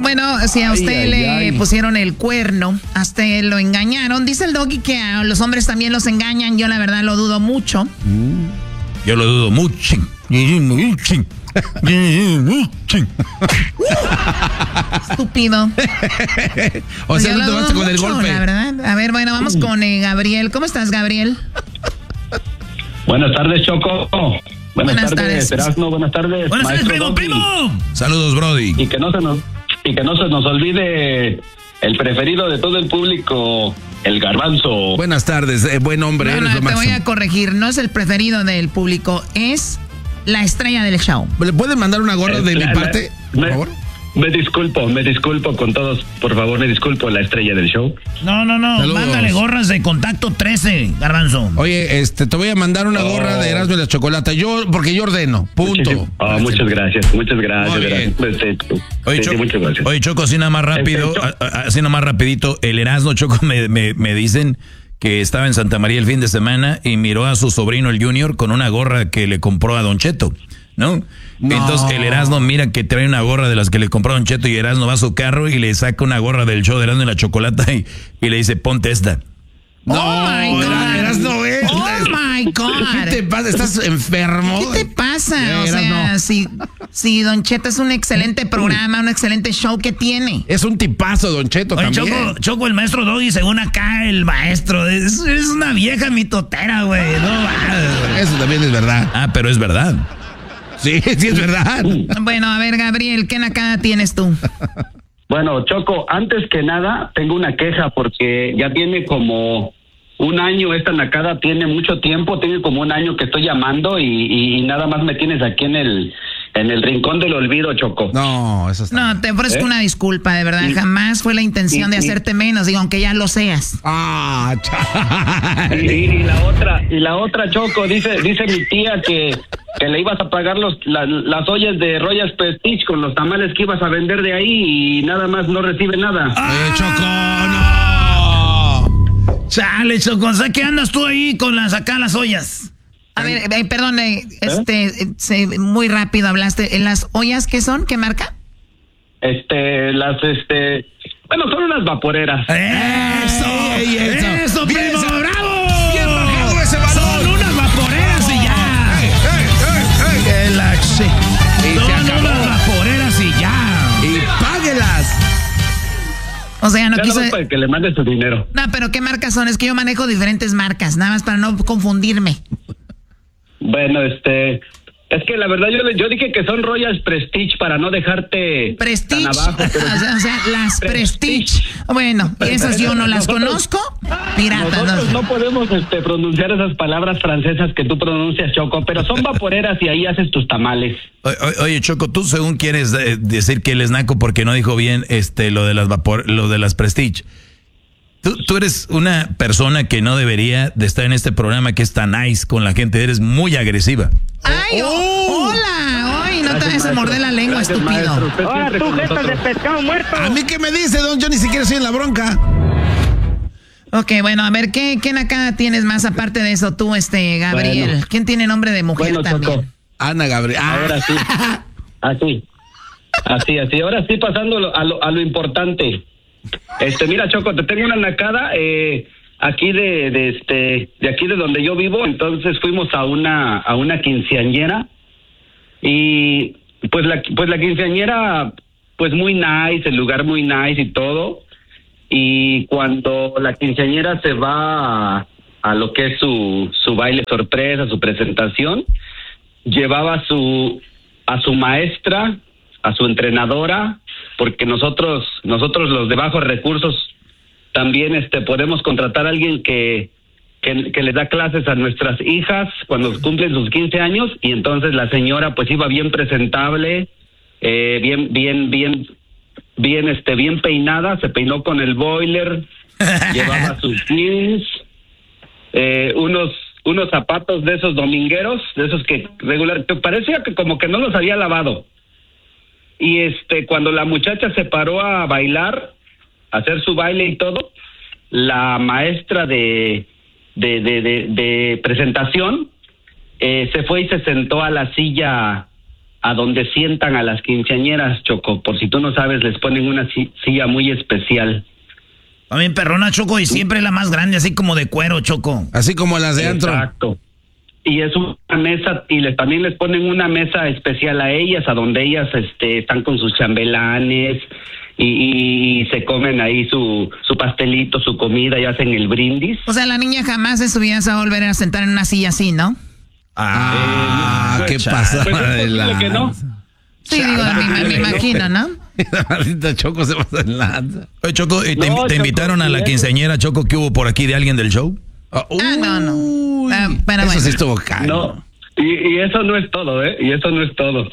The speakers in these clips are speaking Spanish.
Bueno, si a usted le pusieron el cuerno, a usted lo engañaron. Dice el Doggy que a los hombres también los engañan. Yo la verdad lo dudo mucho. Yo lo dudo mucho. Estúpido. O sea, no te vas con el golpe. La verdad. A ver, bueno, vamos con Gabriel. ¿Cómo estás, Gabriel? Buenas tardes, Choco. Buenas tardes, Erasmo. Buenas tardes. Buenas tardes, primo. Saludos, Brody. Y que no se nos olvide el preferido de todo el público, el Garbanzo. Buenas tardes, buen hombre. No, te voy a corregir. No es el preferido del público, es la estrella del show. ¿Le pueden mandar una gorra de mi parte, por favor? Me disculpo con todos, por favor, me disculpo, la estrella del show. No, Saludos. mándale gorras de contacto 13, Garbanzo. Oye, te voy a mandar una gorra de Erasmo y la Chocolata, porque yo ordeno, punto. Muchas gracias. Muy bien. Oye, Sí, muchas gracias. Oye, Choco, así nada más rápido, así nada más rapidito, el Erasmo, Choco, me dicen que estaba en Santa María el fin de semana y miró a su sobrino, el Junior, con una gorra que le compró a Don Cheto, ¿no? Entonces el Erasmo mira que trae una gorra de las que le compró Don Cheto y Erasmo va a su carro y le saca una gorra del show de Erasmo y la Chocolata y le dice, ponte esta. Oh my God. Erasmo, Oh my God. ¿Qué te pasa? ¿Estás enfermo? ¿Qué te pasa? O sea, si Don Cheto es un excelente programa, un excelente show que tiene. Es un tipazo, Don Cheto, Oye, también. Choco, el maestro Doggy, según acá, el maestro, es una vieja mitotera, güey. No, Eso también es verdad. Ah, pero es verdad. Sí, es verdad. Bueno, a ver, Gabriel, ¿qué nacada tienes tú? Bueno, Choco, antes que nada, tengo una queja porque ya tiene como un año, esta nacada tiene mucho tiempo, tiene como un año que estoy llamando y nada más me tienes aquí en el rincón del olvido, Choco. No, eso está. No, te ofrezco una disculpa, de verdad. Jamás fue la intención de hacerte menos, digo, aunque ya lo seas. Y la otra, Choco, dice mi tía que le ibas a pagar las ollas de Royal Prestige con los tamales que ibas a vender de ahí y nada más no recibe nada. Choco, no. Chale, Choco, ¿sabes qué andas tú ahí con las ollas? A ver, perdón, muy rápido hablaste. ¿Las ollas qué son? ¿Qué marca? Bueno, son unas vaporeras. ¡Eso, Bien, primo! ¡Bravo! Bien bajado ese balón. Son unas vaporeras y ya. Son unas vaporeras y ya. Y páguelas. O sea, no Ya quiso... no, para que le mande su dinero. No, pero ¿qué marcas son? Es que yo manejo diferentes marcas, nada más para no confundirme. Bueno, es que la verdad yo dije que son Royal Prestige para no dejarte Prestige. tan abajo. Pero O sea, las Prestige. Bueno, esas yo no las conozco. Piratas. nosotros no podemos pronunciar esas palabras francesas que tú pronuncias, Choco, pero son vaporeras y ahí haces tus tamales. Oye, Choco, tú según quieres decir que él es naco porque no dijo bien lo de las Prestige. Tú eres una persona que no debería de estar en este programa que es tan nice con la gente, eres muy agresiva. ¡Ay, hola! ¡Ay, no te vayas a morder la lengua, estúpido! Ahora tú, jeta de pescado muerto. ¿A mí qué me dice, don? Yo ni siquiera estoy en la bronca. Ok, bueno, a ver, ¿qué nacada tienes más aparte de eso tú, Gabriel? Bueno. ¿Quién tiene nombre de mujer también? Choco, Ana Gabriel. ahora sí. Así. Ahora sí, pasando a lo importante. Mira, Choco, te tengo una nacada aquí de aquí de donde yo vivo. Entonces fuimos a una quinceañera y pues la quinceañera pues muy nice, el lugar muy nice y todo. Y cuando la quinceañera se va a lo que es su baile sorpresa, su presentación, llevaba a su maestra, a su entrenadora, porque nosotros los de bajos recursos también podemos contratar a alguien que le da clases a nuestras hijas cuando cumplen sus 15 años, y entonces la señora pues iba bien presentable, bien peinada, se peinó con el boiler, llevaba sus jeans, unos zapatos de esos domingueros, de esos que regular, te parecía que como que no los había lavado. Y cuando la muchacha se paró a bailar, a hacer su baile y todo, la maestra de presentación se fue y se sentó a la silla a donde sientan a las quinceañeras, Choco. Por si tú no sabes, les ponen una silla muy especial. También perrona, Choco, y siempre la más grande, así como de cuero, Choco. Así como las de antro. Exacto. Y es una mesa, y también les ponen una mesa especial a ellas, a donde ellas están con sus chambelanes y se comen ahí su pastelito, su comida, y hacen el brindis. O sea, la niña jamás en su vida se va a volver a sentar en una silla así, ¿no? ¿Qué pasa? Pues es posible que no. Sí, digo, me imagino, ¿no? La maldita Choco se pasa en lanza. Oye, Choco, ¿te No, invitaron Choco, a la quinceañera, Choco, que hubo por aquí de alguien del show? No. Pero Eso bueno. sí estuvo caro. No, y eso no es todo, ¿eh? Y eso no es todo.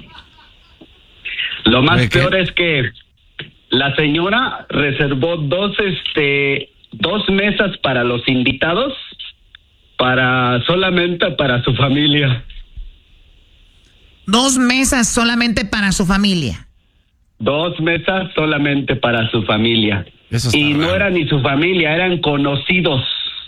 Lo más peor es que la señora reservó dos mesas para los invitados, solamente para su familia. 2 mesas solamente para su familia. 2 mesas solamente para su familia. Eso está Y no raro. era ni su familia, eran conocidos.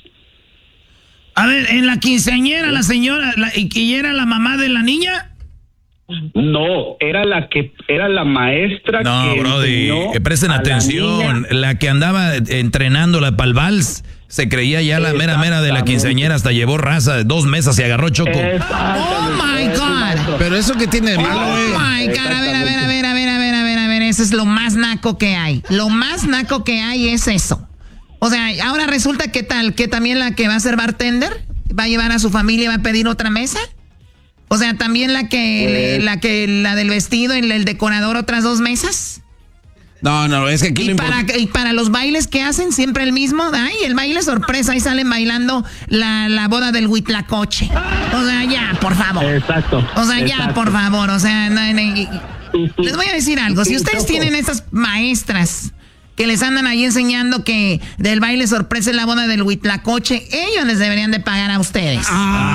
A ver, en la quinceañera, la señora, ¿y era la mamá de la niña? No, era la maestra No, que brody, enseñó presten a la atención. niña. La que andaba entrenándola para el vals se creía ya la mera de la Exactamente. quinceañera, hasta llevó raza, 2 mesas se agarró, Choco. Oh my God. Pero eso que tiene de malo, Oh my God. A ver. Eso es lo más naco que hay. Lo más naco que hay es eso. O sea, ahora resulta que tal, que también la que va a ser bartender va a llevar a su familia y va a pedir otra mesa. O sea, también la del vestido y el decorador otras 2 mesas. No, es que aquí Y para los bailes que hacen, siempre el mismo. Ay, el baile sorpresa, ahí salen bailando la boda del Huitlacoche. O sea, ya, por favor. Exacto. O sea, ya, exacto. por favor. O sea, les voy a decir algo. Si ustedes tienen esas maestras que les andan ahí enseñando que del baile sorpresa es la boda del Huitlacoche, ellos les deberían de pagar a ustedes.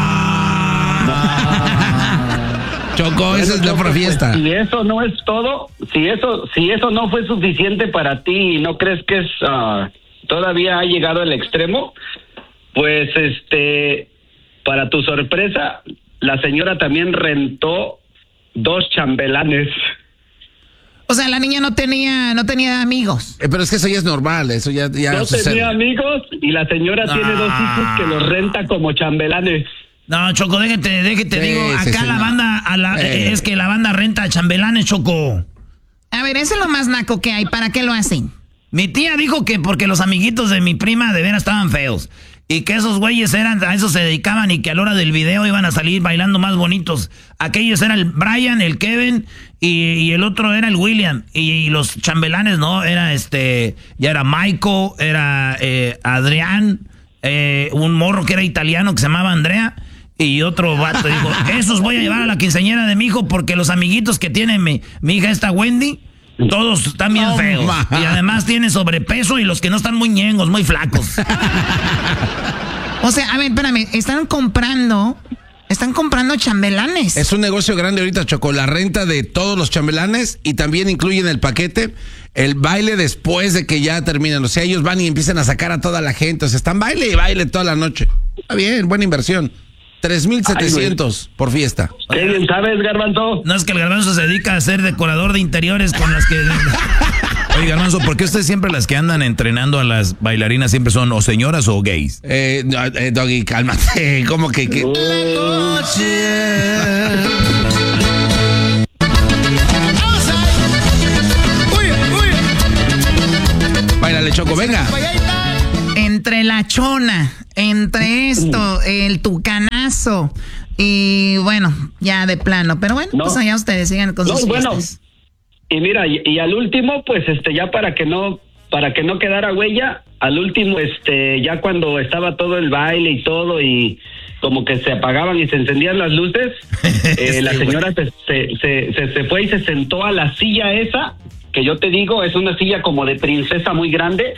Choco, esa es la Choco, fiesta. Si eso no es todo, si eso no fue suficiente para ti y no crees que todavía ha llegado al extremo, pues para tu sorpresa, la señora también rentó 2 chambelanes. O sea, la niña no tenía amigos. Pero es que eso ya es normal, eso ya No sucede. tenía amigos y la señora tiene 2 hijos que los renta como chambelanes. No, Choco, déjate, Sí, digo, sí, acá sí, la no. banda, es que la banda renta chambelanes, Choco. A ver, eso es lo más naco que hay. ¿Para qué lo hacen? Mi tía dijo que porque los amiguitos de mi prima de veras estaban feos. Y que esos güeyes a eso se dedicaban y que a la hora del video iban a salir bailando más bonitos. Aquellos eran el Brian, el Kevin y el otro era el William. Y los chambelanes, ¿no? Ya era Michael, era Adrián, un morro que era italiano que se llamaba Andrea. Y otro vato dijo, esos voy a llevar a la quinceañera de mi hijo porque los amiguitos que tiene mi hija esta Wendy, todos están bien feos. Y además tienen sobrepeso y los que no están muy ñengos, muy flacos. O sea, a ver, espérame, están comprando chambelanes. Es un negocio grande ahorita, Choco, la renta de todos los chambelanes y también incluye en el paquete el baile después de que ya terminan. O sea, ellos van y empiezan a sacar a toda la gente. O sea, están baile y baile toda la noche. Está bien, buena inversión. 3,700 por fiesta. ¿Qué bien sabes, Garbanzo? No es que el Garbanzo se dedica a ser decorador de interiores con las que... Oye, Garbanzo, ¿por qué ustedes siempre las que andan entrenando a las bailarinas siempre son o señoras o gays? Doggy, cálmate. ¿Cómo que? Báilale, Choco, venga. Entre la chona, entre esto, el tucanazo y bueno, ya de plano. Pero bueno, No. pues allá ustedes sigan con sus Bueno, fiestas. y mira, y al último, pues ya para que no quedara huella, al último, ya cuando estaba todo el baile y todo y como que se apagaban y se encendían las luces, la señora se fue y se sentó a la silla esa, que yo te digo, es una silla como de princesa muy grande,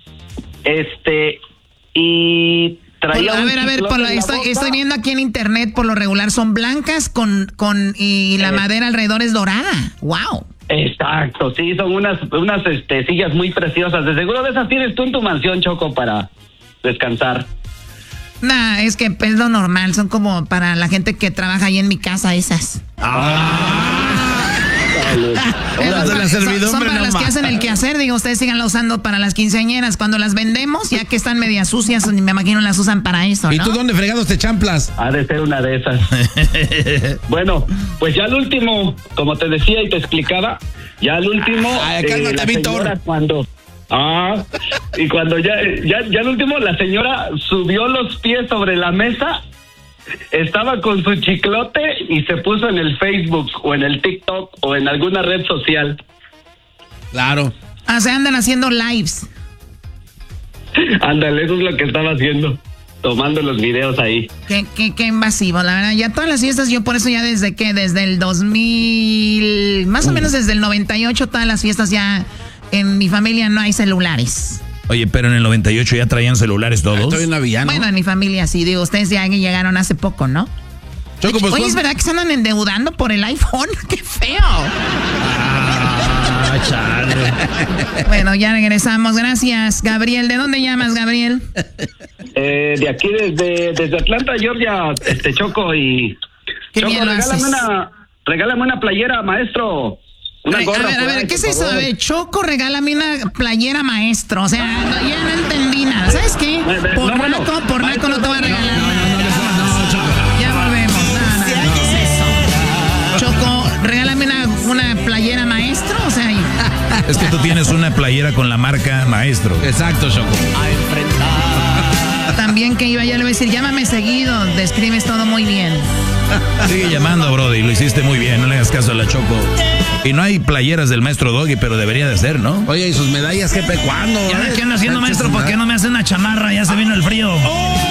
y traía A ver, estoy viendo aquí en internet, por lo regular son blancas y la madera alrededor es dorada. Wow. Exacto, sí, son unas sillas muy preciosas. De seguro de esas tienes tú en tu mansión, Choco, para descansar. Nah, es que es lo normal, son como para la gente que trabaja ahí en mi casa esas. Son para las que hacen el quehacer, digo, ustedes síganla usando para las quinceañeras. Cuando las vendemos, ya que están medias sucias, me imagino las usan para eso, ¿no? ¿Y tú dónde fregados te champlas? Ha de ser una de esas. Bueno, pues ya al último, como te decía y te explicaba, ya al último, cálmate, la Víctor. señora y cuando ya al último la señora subió los pies sobre la mesa, estaba con su chiclote y se puso en el Facebook o en el TikTok o en alguna red social. Claro. Se andan haciendo lives. Ándale, eso es lo que estaba haciendo, tomando los videos ahí. Qué invasivo, la verdad. Ya todas las fiestas, yo por eso ya desde el 2000, más o menos desde el 98, todas las fiestas ya en mi familia no hay celulares. Oye, pero en el 98 ya traían celulares todos. Estoy una villana. Bueno, en mi familia sí, digo, ustedes ya llegaron hace poco, ¿no? Choco, pues, oye, ¿es verdad que se andan endeudando por el iPhone? ¡Qué feo! Chale. Bueno, ya regresamos. Gracias, Gabriel. ¿De dónde llamas, Gabriel? De aquí, desde Atlanta, Georgia, Choco, y... Qué Choco, bien lo haces. regálame una playera, maestro. Una gorra. A ver, ¿qué es eso? A ver, Choco, regálame una playera, maestro. O sea, ya no entendí nada. ¿Sabes qué? Por naco no te voy a regalar. Ya volvemos. ¿Qué es eso? Choco, regálame una playera, maestro. O sea, Es que tú tienes una playera con la marca Maestro. Exacto, Choco. también que iba, yo le voy a decir, llámame seguido, describes todo muy bien. Sigue llamando, Brody, lo hiciste muy bien, no le hagas caso a la Choco. Y no hay playeras del maestro Doggy, pero debería de ser, ¿no? Oye, ¿y sus medallas qué? ¿Cuándo? ¿Y ahora qué anda haciendo, maestro? ¿Por qué no me hace una chamarra? Ya se vino el frío.